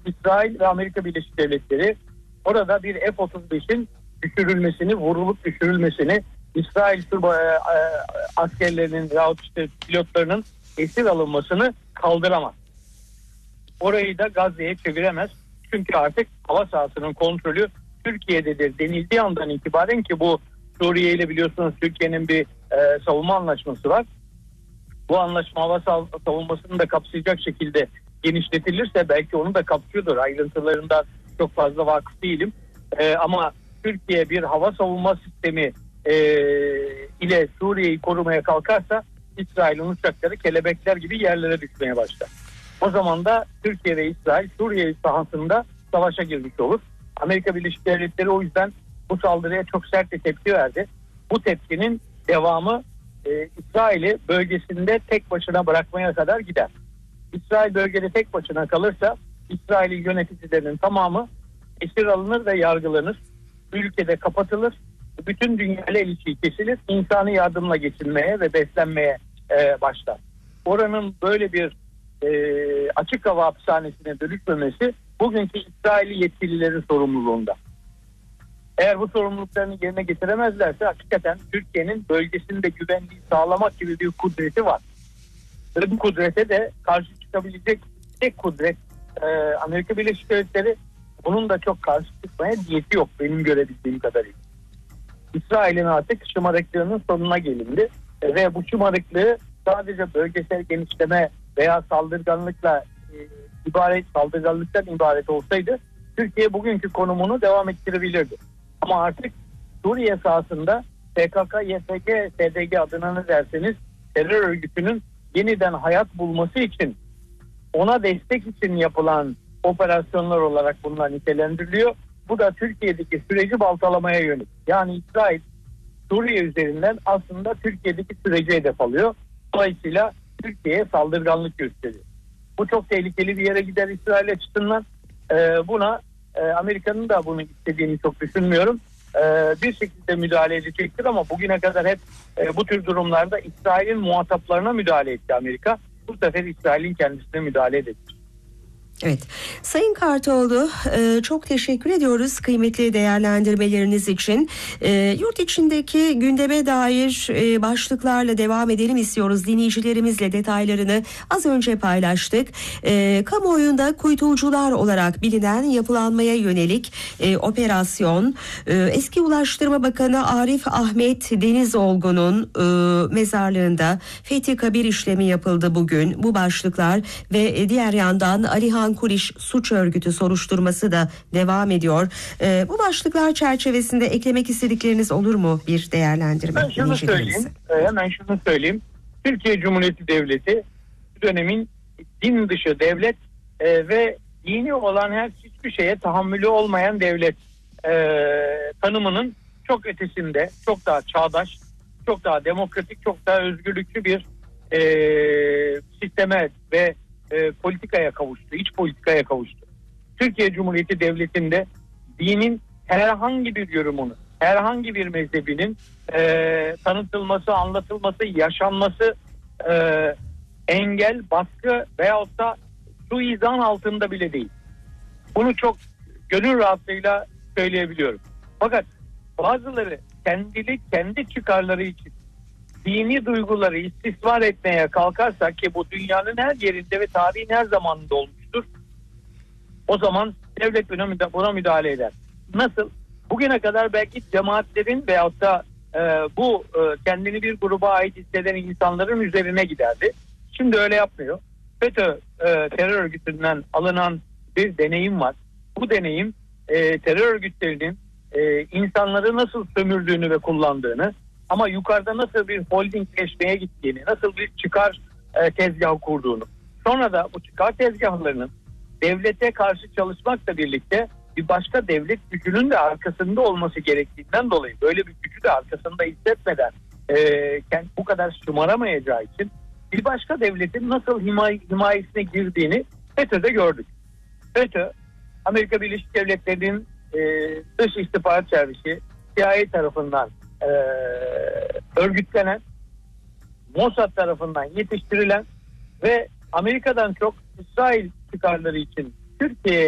İsrail ve Amerika Birleşik Devletleri orada bir F-35'in düşürülmesini, vurulup düşürülmesini, İsrail askerlerinin veyahut işte pilotlarının esir alınmasını kaldıramaz. Orayı da Gazze'ye çeviremez. Çünkü artık hava sahasının kontrolü Türkiye'dedir denildiği andan itibaren, ki bu Suriye ile biliyorsunuz Türkiye'nin bir savunma anlaşması var. Bu anlaşma hava savunmasını da kapsayacak şekilde genişletilirse belki onu da kapsıyordur. Ayrıntılarından çok fazla vakıf değilim. Ama Türkiye bir hava savunma sistemi ile Suriye'yi korumaya kalkarsa İsrail'in uçakları kelebekler gibi yerlere düşmeye başlar. O zaman da Türkiye ve İsrail Suriye sahasında savaşa girmiş olur. Amerika Birleşik Devletleri o yüzden bu saldırıya çok sert bir tepki verdi. Bu tepkinin devamı İsrail'i bölgesinde tek başına bırakmaya kadar gider. İsrail bölgede tek başına kalırsa İsrail'in yöneticilerinin tamamı esir alınır ve yargılanır. Ülkede kapatılır. Bütün dünyayla ilişki kesilir. İnsani yardımla geçinmeye ve beslenmeye başlar. Oranın böyle bir açık hava hapishanesine dönüşmemesi bugünkü İsrail'i yetkililerin sorumluluğunda. Eğer bu sorumluluklarını yerine getiremezlerse hakikaten Türkiye'nin bölgesinde güvenliği sağlamak gibi bir kudreti var. Ve bu kudrete de karşı çıkabilecek tek kudret Amerika Birleşik Devletleri. Bunun da çok karşı çıkmaya niyeti yok benim görebildiğim kadarıyla. İsrail'in artık şımarıklığının sonuna gelindi. Ve bu şımarıklığı sadece bölgesel genişleme veya saldırganlıktan ibaret olsaydı Türkiye bugünkü konumunu devam ettirebilirdi. Ama artık Suriye sahasında PKK, YPG, SDG adına ne derseniz terör örgütünün yeniden hayat bulması için, ona destek için yapılan operasyonlar olarak bunlar nitelendiriliyor. Bu da Türkiye'deki süreci baltalamaya yönelik. Yani İsrail Suriye üzerinden aslında Türkiye'deki süreci hedef alıyor. Dolayısıyla Türkiye'ye saldırganlık gösteriyor. Bu çok tehlikeli bir yere gider İsrail açısından. Buna Amerika'nın da bunu istediğini çok düşünmüyorum. Bir şekilde müdahale edecektir ama bugüne kadar hep bu tür durumlarda İsrail'in muhataplarına müdahale etti Amerika. Bu sefer İsrail'in kendisine müdahale edecek. Evet. Sayın Kartoğlu, çok teşekkür ediyoruz kıymetli değerlendirmeleriniz için. Yurt içindeki gündeme dair başlıklarla devam edelim istiyoruz. Dinleyicilerimizle detaylarını az önce paylaştık. Kamuoyunda kuytucular olarak bilinen yapılanmaya yönelik operasyon, eski Ulaştırma Bakanı Arif Ahmet Denizolgun'un mezarlığında Fethi Kabir işlemi yapıldı bugün. Bu başlıklar ve diğer yandan Alihan Kuliş suç örgütü soruşturması da devam ediyor. Bu başlıklar çerçevesinde eklemek istedikleriniz olur mu, bir değerlendirme? Hemen şunu söyleyeyim. Türkiye Cumhuriyeti Devleti dönemin din dışı devlet ve dini olan hiçbir şeye tahammülü olmayan devlet tanımının çok ötesinde, çok daha çağdaş, çok daha demokratik, çok daha özgürlükçü bir sisteme ve politikaya kavuştu, iç politikaya kavuştu. Türkiye Cumhuriyeti Devleti'nde dinin herhangi bir yorumunu, herhangi bir mezhebinin tanıtılması, anlatılması, yaşanması engel, baskı veyahut da suizan altında bile değil. Bunu çok gönül rahatlığıyla söyleyebiliyorum. Fakat bazıları kendi çıkarları için dini duyguları istismar etmeye kalkarsa, ki bu dünyanın her yerinde ve tarihin her zamanında olmuştur, o zaman devlet buna müdahale eder. Nasıl? Bugüne kadar belki cemaatlerin veyahut da kendini bir gruba ait hisseden insanların üzerine giderdi. Şimdi öyle yapmıyor. FETÖ terör örgütünden alınan bir deneyim var. Bu deneyim terör örgütlerinin insanları nasıl sömürdüğünü ve kullandığını, ama yukarıda nasıl bir holdingleşmeye gittiğini, nasıl bir çıkar tezgahı kurduğunu, sonra da bu çıkar tezgahlarının devlete karşı çalışmakla birlikte bir başka devlet gücünün de arkasında olması gerektiğinden dolayı, böyle bir gücü de arkasında hissetmeden bu kadar şımaramayacağı için bir başka devletin nasıl himayesine girdiğini FETÖ'de gördük. FETÖ, Amerika Birleşik Devletleri'nin dış istihbarat servisi CIA tarafından örgütlenen, Mossad tarafından yetiştirilen ve Amerika'dan çok İsrail çıkarları için Türkiye'ye